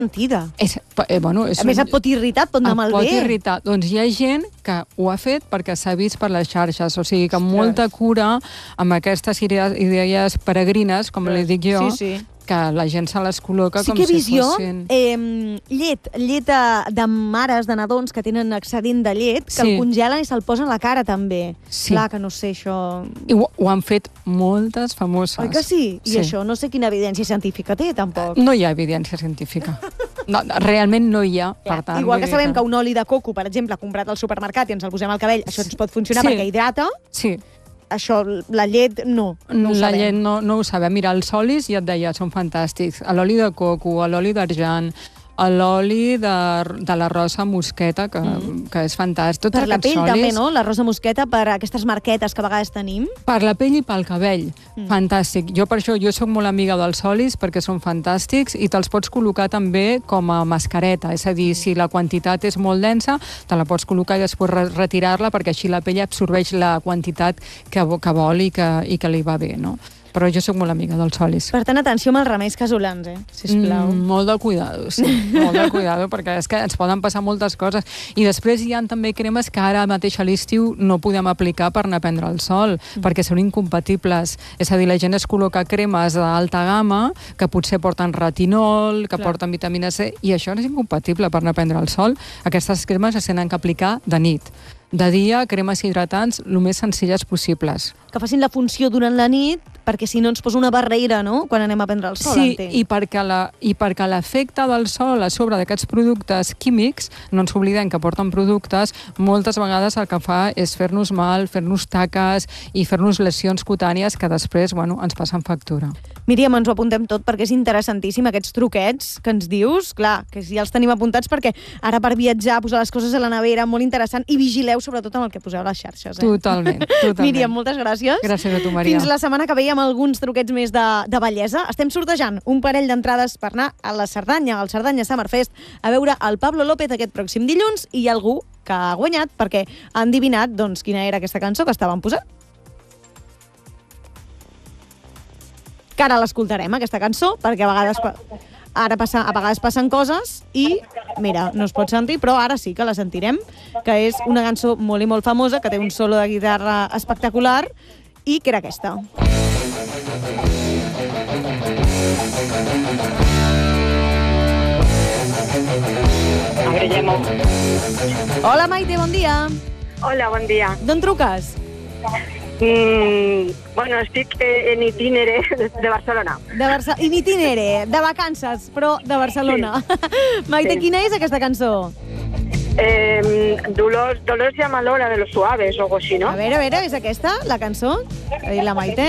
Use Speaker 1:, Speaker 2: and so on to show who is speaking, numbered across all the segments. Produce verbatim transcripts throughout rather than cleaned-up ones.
Speaker 1: mentida.
Speaker 2: És, eh, bueno, és
Speaker 1: a més,
Speaker 2: un...
Speaker 1: et pot irritar, et pot anar malbé.
Speaker 2: Et pot irritar. Doncs hi ha gent que ho ha fet perquè s'ha vist per les xarxes, o sigui que amb molta cura, amb aquestes idees, idees peregrines, com li dic jo,
Speaker 1: sí, sí.
Speaker 2: que la gent se les col·loca
Speaker 1: sí
Speaker 2: com
Speaker 1: que
Speaker 2: si
Speaker 1: visió,
Speaker 2: fossin...
Speaker 1: Eh, llet, llet de, de mares, de nadons que tenen excedent de llet, que
Speaker 2: sí.
Speaker 1: el congelen i se'l posen a la cara, també.
Speaker 2: Sí.
Speaker 1: Clar, que no sé, això...
Speaker 2: I ho, ho han fet moltes famoses.
Speaker 1: Oi que sí? I
Speaker 2: sí.
Speaker 1: això no sé quina evidència científica té, tampoc.
Speaker 2: No hi ha evidència científica. No, realment no hi ha, per tant...
Speaker 1: Igual que sabem que... que un oli de coco, per exemple, comprat al supermercat i ens el posem al cabell, això ens pot funcionar sí. perquè hidrata.
Speaker 2: Sí.
Speaker 1: Això, la llet, no, no ho
Speaker 2: la
Speaker 1: sabem.
Speaker 2: llet no, no ho sabem. Mira, els olis, ja et deia, són fantàstics. L'oli de coco, l'oli d'argent, l'oli de, de la rosa mosqueta, que, mm. que és fantàstic. Tots
Speaker 1: per la pell
Speaker 2: olis,
Speaker 1: també, no? La rosa mosqueta, per aquestes marquetes que a vegades tenim.
Speaker 2: Per la pell i pel cabell. Mm. Fantàstic. Jo per això jo sóc molt amiga dels olis perquè són fantàstics i te'ls pots col·locar també com a mascareta. És a dir, si la quantitat és molt densa, te la pots col·locar i després re retirar-la perquè així la pell absorbeix la quantitat que, que vol i que, i que li va bé, no? Però jo sóc molt amiga dels olis.
Speaker 1: Per tant, atenció amb els remeis casolans, eh? Sisplau.
Speaker 2: Mm, molt de cuidado, sí. Molt de cuidado, perquè és que ens poden passar moltes coses. I després hi ha també cremes que ara mateix a l'estiu no podem aplicar per anar a prendre el sol, mm. perquè són incompatibles. És a dir, la gent es col·loca cremes d'alta gamma que potser porten retinol, que Clar. porten vitamina C, i això és incompatible per anar a prendre el sol. Aquestes cremes es tenen que aplicar de nit. De dia, cremes hidratants el més senzilles possibles.
Speaker 1: Que facin la funció durant la nit, perquè si no ens posa una barrera, no?, quan anem a prendre el sol,
Speaker 2: sí,
Speaker 1: entenc.
Speaker 2: i perquè la, i perquè l'efecte del sol a sobre d'aquests productes químics, no ens oblidem que porten productes, moltes vegades el que fa és fer-nos mal, fer-nos taques i fer-nos lesions cutànies que després, bueno, ens passen factura.
Speaker 1: Míriam, ens ho apuntem tot perquè és interessantíssim aquests truquets que ens dius, clar, que ja els tenim apuntats perquè ara per viatjar, posar les coses a la nevera, molt interessant, i vigileu sobretot amb el que poseu a les xarxes. Eh?
Speaker 2: Totalment, totalment.
Speaker 1: Míriam, moltes gràcies.
Speaker 2: Gràcies a tu, Maria.
Speaker 1: Fins la setmana que ve amb alguns truquets més de, de bellesa. Estem sortejant un parell d'entrades per anar a la Cerdanya, al Cerdanya Summer Fest, a veure el Pablo López aquest pròxim dilluns, i hi ha algú que ha guanyat perquè ha endivinat doncs, quina era aquesta cançó que estàvem posant. Que ara l'escoltarem, aquesta cançó, perquè a vegades... Ara passa, a vegades passen coses i, mira, no es pot sentir, però ara sí que la sentirem, que és una cançó molt i molt famosa, que té un solo de guitarra espectacular, i que era aquesta. Hola, Maite, bon dia.
Speaker 3: Hola, bon dia.
Speaker 1: D'on truques?
Speaker 3: Mm, bueno, estic en itinere de Barcelona.
Speaker 1: De Barça... In itinere, de vacances, però de Barcelona. Sí. Maite, sí. Quina és aquesta cançó?
Speaker 3: Eh, Dolors, Dolors llama Lola de los Suaves o algo així, ¿no?
Speaker 1: A veure, a veure, és aquesta, la cançó? I la Maite?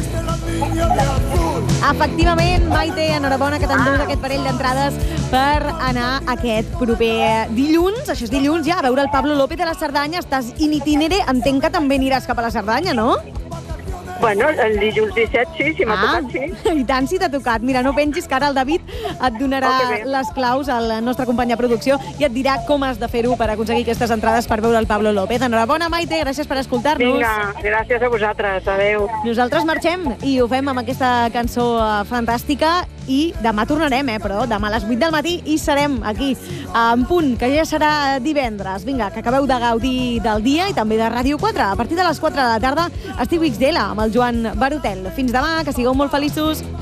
Speaker 1: Efectivament, Maite, enhorabona que t'endús ah. aquest parell d'entrades per anar aquest proper dilluns, això és dilluns ja, a veure el Pablo López de la Cerdanya. Estàs in itinere, entenc que també aniràs cap a la Cerdanya, no?
Speaker 3: Bueno, el dilluns disset sí, si m'ha
Speaker 1: ah,
Speaker 3: tocat, sí.
Speaker 1: I tant, si t'ha tocat. Mira, no pengis, que ara el David et donarà oh, les claus al nostre company de producció i et dirà com has de fer-ho per aconseguir aquestes entrades per veure el Pablo López. Enhorabona, Maite, gràcies per escoltar-nos.
Speaker 3: Vinga, gràcies a vosaltres, adeu.
Speaker 1: Nosaltres marxem i ho fem amb aquesta cançó fantàstica i demà tornarem, eh, però demà a les vuit del matí i serem aquí en punt, que ja serà divendres. Vinga, que acabeu de gaudir del dia i també de Ràdio quatre. A partir de les quatre de la tarda estiu X D L amb el Joan Barutel. Fins demà, que sigueu molt feliços.